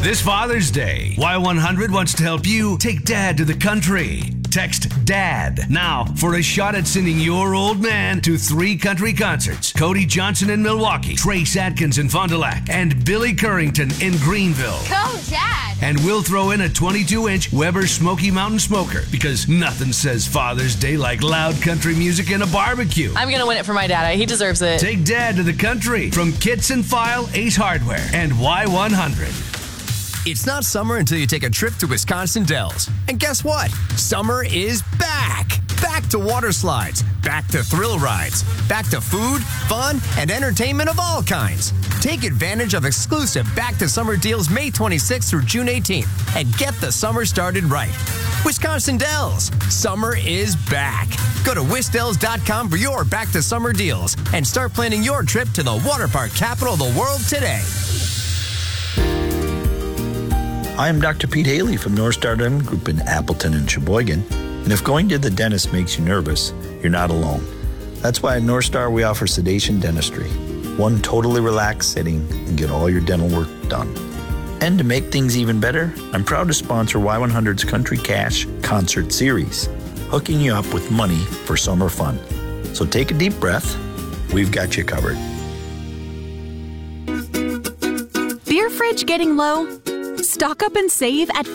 This Father's Day, Y100 wants to help you take Dad to the country. Text DAD now for a shot at sending your old man to 3 country concerts. Cody Johnson in Milwaukee, Trace Adkins in Fond du Lac, and Billy Currington in Greenville. Go, Dad! And we'll throw in a 22-inch Weber Smoky Mountain Smoker because nothing says Father's Day like loud country music and a barbecue. I'm going to win it for my dad. He deserves it. Take Dad to the country from Kits and File, Ace Hardware, and Y100. It's not summer until you take a trip to Wisconsin Dells. And guess what? Summer is back. Back to water slides, back to thrill rides, back to food, fun, and entertainment of all kinds. Take advantage of exclusive Back to Summer deals May 26th through June 18th and get the summer started right. Wisconsin Dells, summer is back. Go to wisdells.com for your Back to Summer deals and start planning your trip to the water park capital of the world today. I am Dr. Pete Haley from North Star Dental Group in Appleton and Sheboygan. And if going to the dentist makes you nervous, you're not alone. That's why at North Star we offer sedation dentistry. One totally relaxed setting and get all your dental work done. And to make things even better, I'm proud to sponsor Y100's Country Cash Concert Series, hooking you up with money for summer fun. So take a deep breath. We've got you covered. Beer fridge getting low? Stock up and save at